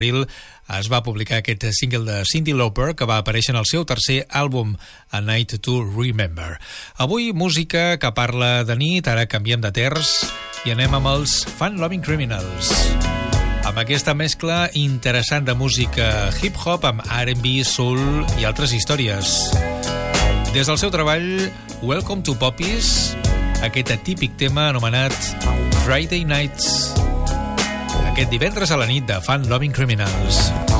es va publicar aquest single de Cyndi Lauper que va aparèixer en el seu tercer àlbum, A Night to Remember. Avui música que parla de nit, ara canviem de terç i anem amb els Fun Loving Criminals. Amb aquesta mescla interessant de música hip-hop amb R&B, soul i altres històries. Des del seu treball Welcome to Poppies, aquest atípic tema anomenat Friday Nights, aquest divendres a la nit de Fun Loving Criminals.